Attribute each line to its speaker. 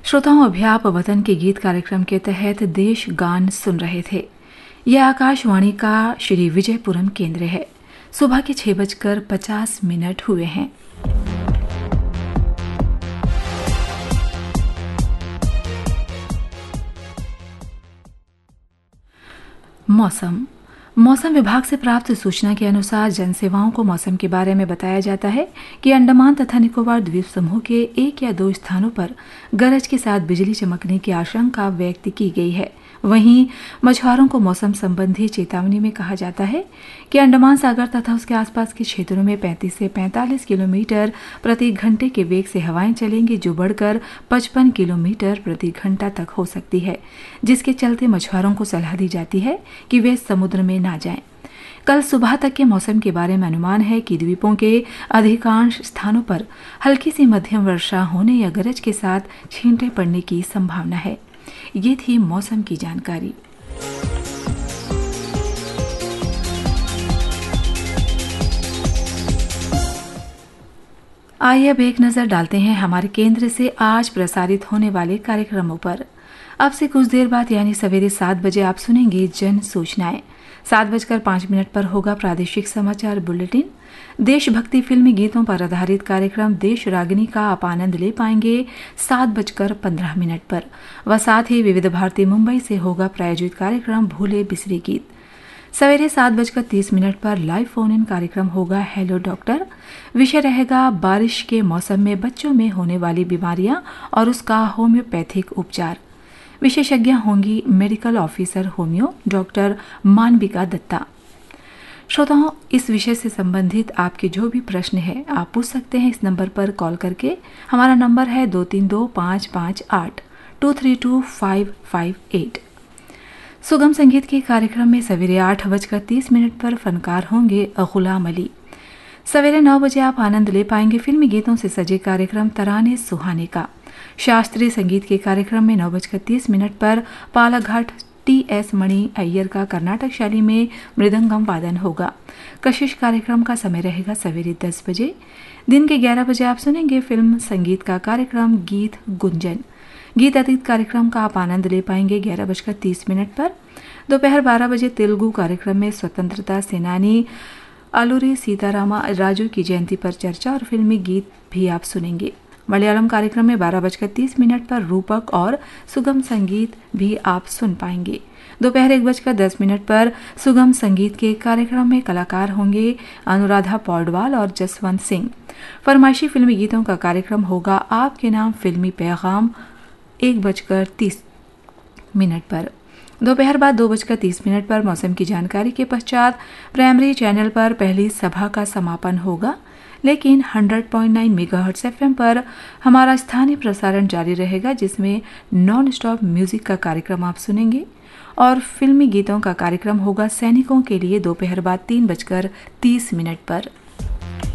Speaker 1: श्रोताओं, अभी आप वतन के गीत कार्यक्रम के तहत देश गान सुन रहे थे। यह आकाशवाणी का श्री विजयपुरम केंद्र है। सुबह के 6:50 हुए हैं। मौसम विभाग से प्राप्त सूचना के अनुसार जनसेवाओं को मौसम के बारे में बताया जाता है कि अंडमान तथा निकोबार द्वीप समूह के 1 या 2 स्थानों पर गरज के साथ बिजली चमकने की आशंका व्यक्त की गई है। वहीं मछुआरों को मौसम संबंधी चेतावनी में कहा जाता है कि अंडमान सागर तथा उसके आसपास के क्षेत्रों में 35 से 45 किलोमीटर प्रति घंटे के वेग से हवाएं चलेंगी, जो बढ़कर 55 किलोमीटर प्रति घंटा तक हो सकती है, जिसके चलते मछुआरों को सलाह दी जाती है कि वे समुद्र में ना जाएं। कल सुबह तक के मौसम के बारे में अनुमान है कि द्वीपों के अधिकांश स्थानों पर हल्की से मध्यम वर्षा होने या गरज के साथ छींटे पड़ने की संभावना है। ये थी मौसम की जानकारी। आइए अब एक नजर डालते हैं हमारे केंद्र से आज प्रसारित होने वाले कार्यक्रमों पर। अब से कुछ देर बाद यानी सवेरे 7 बजे आप सुनेंगे जन सूचनाएं। 7:05 पर होगा प्रादेशिक समाचार बुलेटिन। देशभक्ति फिल्मी गीतों पर आधारित कार्यक्रम देश रागिनी का आप आनंद ले पाएंगे 7:15 पर। व साथ ही विविध भारती मुंबई से होगा प्रायोजित कार्यक्रम भूले बिसरे गीत। सवेरे 7:30 पर लाइव फोन इन कार्यक्रम होगा हेलो डॉक्टर। विषय रहेगा बारिश के मौसम में बच्चों में होने वाली बीमारियां और उसका होम्योपैथिक उपचार। विशेषज्ञ होंगी medical officer homeo doctor मानविका Dutta. श्रोताओं, इस विषय से संबंधित आपके जो भी प्रश्न है आप पूछ सकते हैं इस नंबर पर कॉल करके। हमारा नंबर है 232558 232558। सुगम संगीत के कार्यक्रम में सवेरे 8:30 पर फनकार होंगे गुलाम अली। सवेरे 9 बजे आप आनंद ले पाएंगे फिल्मी गीतों से सजे कार्यक्रम तराने सुहाने का। शास्त्रीय संगीत के कार्यक्रम में 9:30 पर पालाघाट TS मणि अय्यर का कर्नाटक शैली में मृदंगम वादन होगा। कशिश कार्यक्रम का समय रहेगा सवेरे 10 बजे। दिन के 11 बजे आप सुनेंगे फिल्म संगीत का कार्यक्रम गीत गुंजन। गीत अतीत कार्यक्रम का आप आनंद ले पाएंगे 11:30 पर। दोपहर 12 बजे तेलुगु कार्यक्रम में स्वतंत्रता सेनानी अलूरी सीतारामा राजू की जयंती पर चर्चा और फिल्मी गीत भी आप सुनेंगे। मलयालम कार्यक्रम में 12:30 पर रूपक और सुगम संगीत भी आप सुन पाएंगे। दोपहर 1:10 पर सुगम संगीत के कार्यक्रम में कलाकार होंगे अनुराधा पौडवाल और जसवंत सिंह। फरमाइशी फिल्मी गीतों का कार्यक्रम होगा आपके नाम फिल्मी पैगाम 1:30 पर। दोपहर बाद 2:30 पर मौसम की जानकारी के पश्चात प्राइमरी चैनल पर पहली सभा का समापन होगा, लेकिन 100.9 मेगाहर्ट्ज FM पर हमारा स्थानीय प्रसारण जारी रहेगा, जिसमें नॉन स्टॉप म्यूजिक का कार्यक्रम आप सुनेंगे और फिल्मी गीतों का कार्यक्रम होगा सैनिकों के लिए दोपहर बाद 3:30 पर।